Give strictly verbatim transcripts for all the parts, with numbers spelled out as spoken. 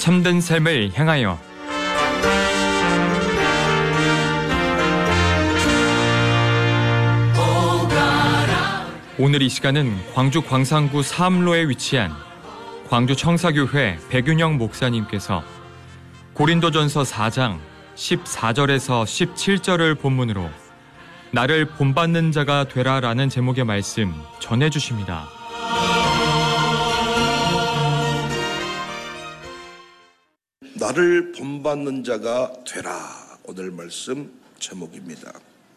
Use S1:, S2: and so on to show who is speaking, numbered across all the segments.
S1: 참된 삶을 향하여. 오늘 이 시간은 광주 광산구 사암로에 위치한 광주 청사교회 백윤영 목사님께서 고린도전서 사 장 십사 절에서 십칠 절을 본문으로 나를 본받는 자가 되라라는 제목의 말씀 전해주십니다.
S2: 나를 본받는 자가 되라, 오늘 말씀 제목입니다.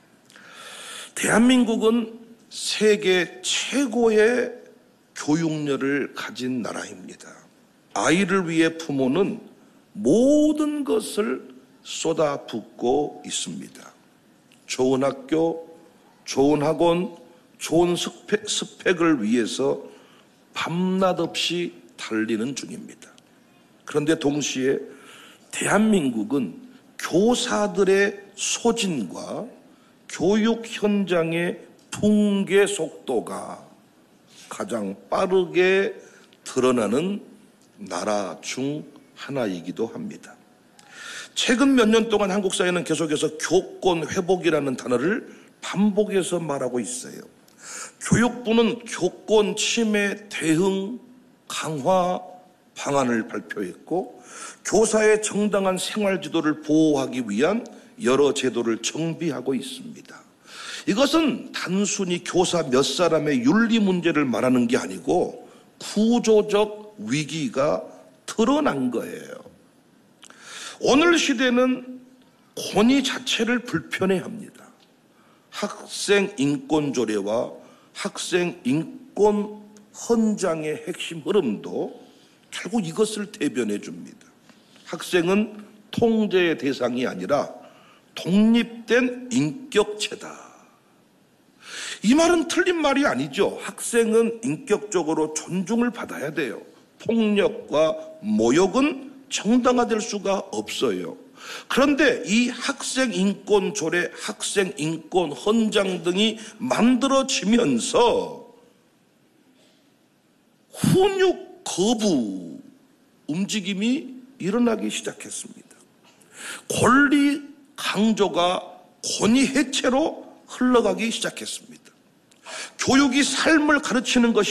S2: 대한민국은 세계 최고의 교육열을 가진 나라입니다. 아이를 위해 부모는 모든 것을 쏟아붓고 있습니다. 좋은 학교, 좋은 학원, 좋은 스펙, 스펙을 위해서 밤낮 없이 달리는 중입니다. 그런데 동시에 대한민국은 교사들의 소진과 교육 현장의 붕괴 속도가 가장 빠르게 드러나는 나라 중 하나이기도 합니다. 최근 몇 년 동안 한국 사회는 계속해서 교권 회복이라는 단어를 반복해서 말하고 있어요. 교육부는 교권 침해 대응 강화 방안을 발표했고, 교사의 정당한 생활 지도를 보호하기 위한 여러 제도를 정비하고 있습니다. 이것은 단순히 교사 몇 사람의 윤리 문제를 말하는 게 아니고 구조적 위기가 드러난 거예요. 오늘 시대는 권위 자체를 불편해합니다. 학생 인권 조례와 학생 인권 헌장의 핵심 흐름도 결국 이것을 대변해 줍니다. 학생은 통제의 대상이 아니라 독립된 인격체다. 이 말은 틀린 말이 아니죠. 학생은 인격적으로 존중을 받아야 돼요. 폭력과 모욕은 정당화될 수가 없어요. 그런데 이 학생 인권 조례, 학생 인권 헌장 등이 만들어지면서 훈육 거부 움직임이 일어나기 시작했습니다. 권리 강조가 권위 해체로 흘러가기 시작했습니다. 교육이 삶을 가르치는 것이